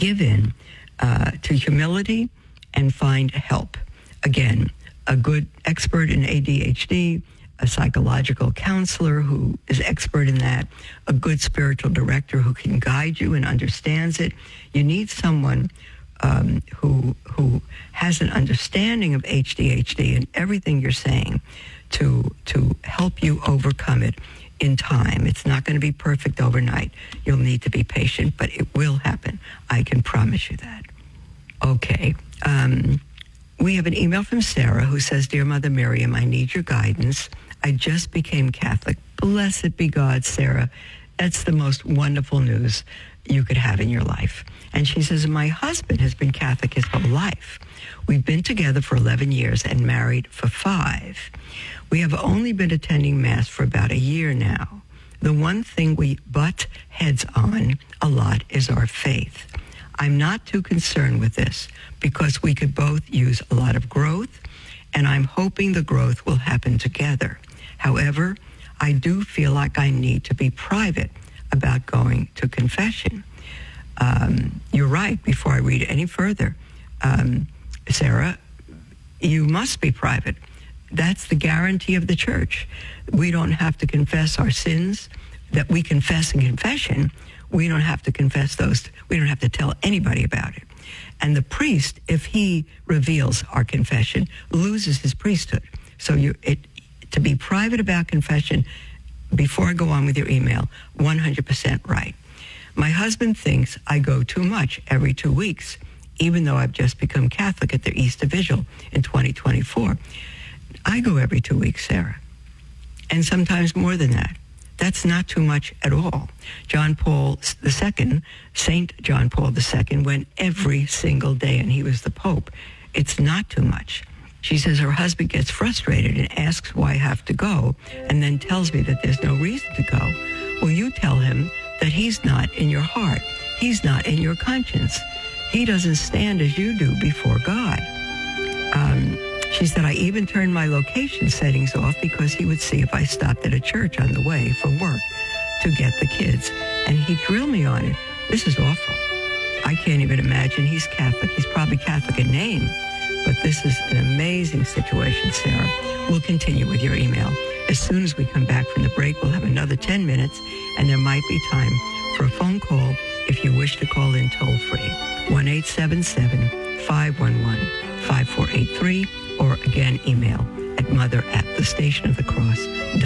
give in to humility and find help. Again, a good expert in ADHD, a psychological counselor who is expert in that, a good spiritual director who can guide you and understands it. You need someone who has an understanding of ADHD and everything you're saying to help you overcome it in time. It's not going to be perfect overnight. You'll need to be patient, but it will happen. I can promise you that. Okay. We have an email from Sarah who says, Dear Mother Miriam, I need your guidance. I just became Catholic. Blessed be God, Sarah. That's the most wonderful news you could have in your life. And she says, my husband has been Catholic his whole life. We've been together for 11 years and married for 5. We have only been attending Mass for about a year now. The one thing we butt heads on a lot is our faith. I'm not too concerned with this because we could both use a lot of growth, and I'm hoping the growth will happen together. However, I do feel like I need to be private about going to confession. You're right. Before I read any further, Sarah, you must be private. That's the guarantee of the church. We don't have to confess our sins that we confess in confession. We don't have to confess those. We don't have to tell anybody about it. And the priest, if he reveals our confession, loses his priesthood. So to be private about confession, before I go on with your email, 100% right. My husband thinks I go too much every 2 weeks, even though I've just become Catholic at the Easter Vigil in 2024. I go every 2 weeks, Sarah, and sometimes more than that. That's not too much at all. John Paul II, Saint John Paul II, went every single day, and he was the Pope. It's not too much. She says her husband gets frustrated and asks why I have to go, and then tells me that there's no reason to go. Well, you tell him that he's not in your heart. He's not in your conscience. He doesn't stand as you do before God. She said, I even turned my location settings off because he would see if I stopped at a church on the way from work to get the kids. And he'd drill me on it. This is awful. I can't even imagine. He's Catholic. He's probably Catholic in name. But this is an amazing situation, Sarah. We'll continue with your email. As soon as we come back from the break, we'll have another 10 minutes, and there might be time for a phone call if you wish to call in toll-free. 1-877-511-5483, or again, email at mother@thestationofthecross.com.